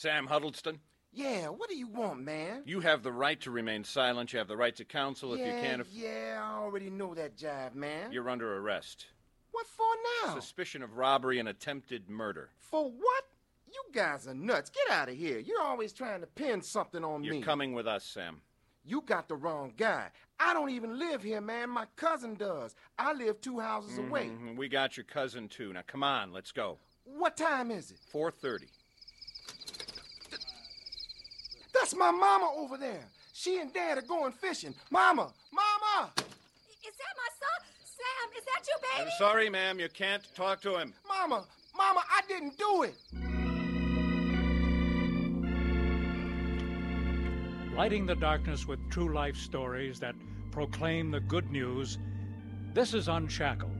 Sam Huddleston? Yeah, what do you want, man? You have the right to remain silent. You have the right to counsel if you can't. Yeah, I already know that jive, man. You're under arrest. What for now? Suspicion of robbery and attempted murder. For what? You guys are nuts. Get out of here. You're always trying to pin something on me. You're coming with us, Sam. You got the wrong guy. I don't even live here, man. My cousin does. I live 2 houses away. We got your cousin, too. Now, come on, let's go. What time is it? 4:30. That's my mama over there. She and Dad are going fishing. Mama! Mama! Is that my son? Sam, is that your baby? I'm sorry, ma'am. You can't talk to him. Mama! Mama, I didn't do it! Lighting the darkness with true life stories that proclaim the good news, this is Unshackled,